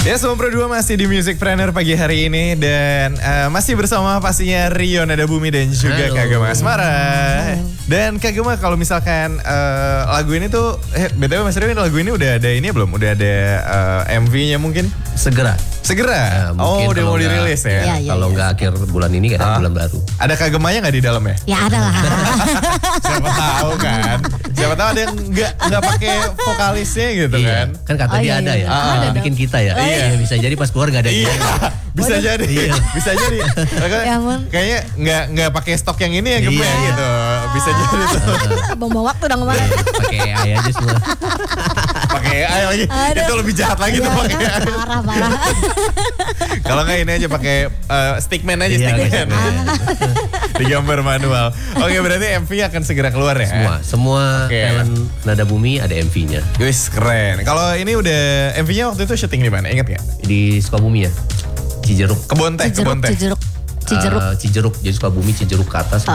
Ya, Semua Pro 2 masih di Musicpreneur pagi hari ini. Dan masih bersama pastinya Rio Nada Bumi dan juga Kak Gema Asmara. Dan Kak Gema, kalau misalkan lagu ini tuh, BTW Mas Rio, lagu ini udah ada ini belum? Udah ada MV-nya mungkin? Segera. Udah mau dirilis ya? Kalau nggak akhir bulan ini, kadang bulan baru. Ada Kak Gemanya nggak di dalam ya? Ya ada lah. Siapa tahu kan? Siapa tahu ada yang nggak pakai vokalisnya gitu kan? Kan kata dia ada ya. Bikin kita ya. Iya. Bisa jadi pas keluar nggak ada dia. Bisa jadi. Bisa jadi. Kayaknya nggak pakai stok yang ini ya Gema gitu. Bisa jadi tuh. Bawa waktu dong kemarin. Pakai AI aja semua. Pakai AI lagi. Itu lebih jahat lagi tuh pakai AI. Parah. Kalau nggak ini aja pakai stickman aja, stickman. Digambar manual. Oke, berarti MV akan segera keluar ya? Semua talent Nada Bumi ada MV-nya. Wis, keren. Kalau ini udah MV-nya waktu itu syuting di mana? Ingat nggak? Di Sukabumi ya. Cijeruk. Kebon teh. Cijeruk. Jadi Sukabumi, Cijeruk ke atas ke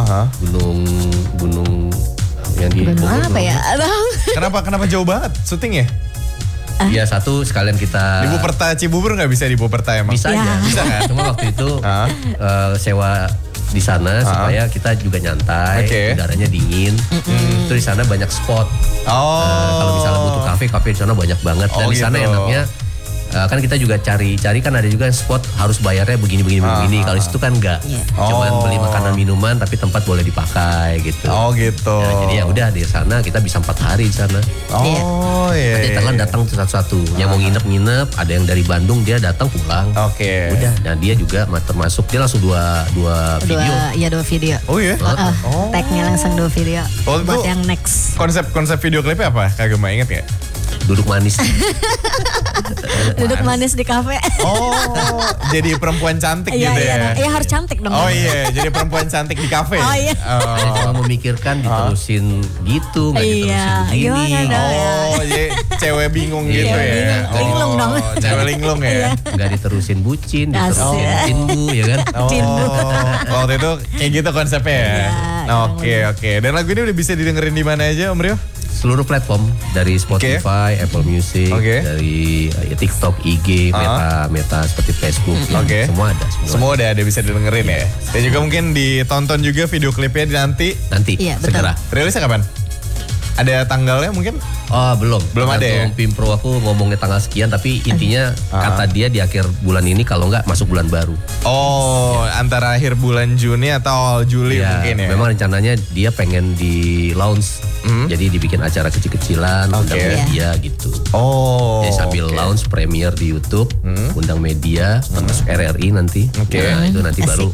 gunung yang di Bogor. Apa ya? Kenapa jauh banget syutingnya? Ya satu sekalian kita di Buperta Cibubur nggak bisa di Buperta emang? Bisa aja. Bisa kan? Cuma waktu itu sewa di sana supaya kita juga nyantai, udaranya dingin. Terus di sana banyak spot. Kalau misalnya butuh kafe di sana banyak banget. Dan di sana enaknya kan kita juga cari kan ada juga spot harus bayarnya begini. Kalau itu kan enggak. Cuman beli makanan minuman tapi tempat boleh dipakai gitu. Oh gitu. Nah, jadi ya udah di sana kita bisa 4 hari di sana. Nanti Thailand datang satu-satu. Yang mau nginep, ada yang dari Bandung dia datang pulang. Udah, dan dia juga termasuk dia langsung dua video. Iya 2 video. Oh iya. Tag-nya langsung 2 video. Buat yang next. Konsep video klipnya apa? Kak Gema inget gak? Duduk manis. Duduk manis di kafe. Jadi perempuan cantik gitu ya? Iya harus cantik dong. Oh iya, jadi perempuan cantik di kafe. Oh iya. Cuma memikirkan diterusin gitu, nggak diterusin begini. Jadi cewek bingung gitu ya? Linglung dong. Cewek linglung ya? Nggak diterusin bucin, diterusin cinbu ya kan? Waktu itu kayak gitu konsepnya ya? Oke. Dan lagu ini udah bisa didengerin di mana aja Om Rio? Seluruh platform dari Spotify, Apple Music, dari TikTok, IG, Meta seperti Facebook, semua ada. Semua udah ada bisa didengerin ya. Dan juga mungkin ditonton juga video klipnya nanti. Segera. Rilisnya kapan? Ada tanggalnya mungkin? Belum ada ya? Pimpro aku ngomongnya tanggal sekian, tapi intinya kata dia di akhir bulan ini, kalau enggak masuk bulan baru. Antara akhir bulan Juni atau awal Juli mungkin ya? Memang rencananya dia pengen di launch, jadi dibikin acara kecil-kecilan, undang media gitu. Jadi sambil launch premiere di YouTube, undang media, termasuk RRI nanti. Nah itu nanti baru.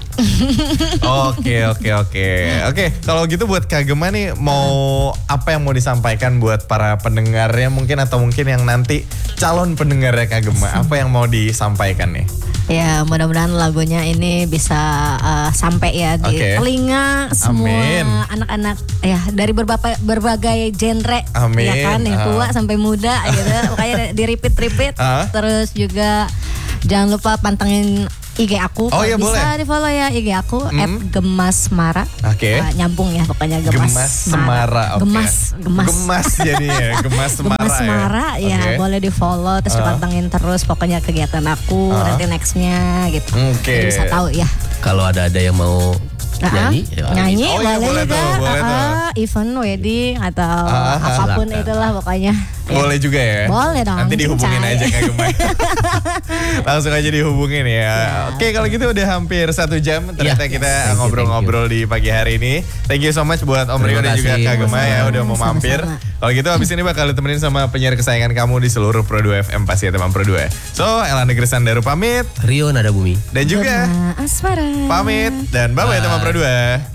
Oke. Kalau gitu buat Kak Gema nih, mau apa yang mau disampaikan buat para pendengarnya mungkin, atau mungkin yang nanti calon pendengarnya Kak Gema, apa yang mau disampaikan nih? Ya mudah-mudahan lagunya ini bisa sampai ya di telinga semua anak-anak ya dari berbagai genre. Ya kan, yang tua sampai muda gitu. Makanya di repeat. Terus juga jangan lupa pantengin IG aku, bisa di follow ya IG aku @gemasmara. Nyambung ya pokoknya Gemasmara. Gemas jadinya Gemasmara ya. Boleh di follow terus dipantengin terus pokoknya kegiatan aku nanti nextnya gitu. Bisa tahu ya. Kalau ada yang mau nyanyi boleh juga event wedding atau apapun itulah pokoknya. Boleh juga ya? Boleh dong. Nanti dihubungin aja Kak Gema. Langsung aja dihubungin ya. Oke, kalau gitu udah hampir 1 jam ternyata kita ngobrol-ngobrol di pagi hari ini. Thank you so much buat Om Rio dan juga Kak Gema ya udah mau mampir. Kalau gitu habis ini bakal ditemenin sama penyiar kesayangan kamu di seluruh Pro 2 FM, pasti ya teman Pro 2. So, Ella Negeri Sandaru pamit. Rio Nada Bumi. Dan juga Asmara pamit. Dan bye-bye teman Pro 2.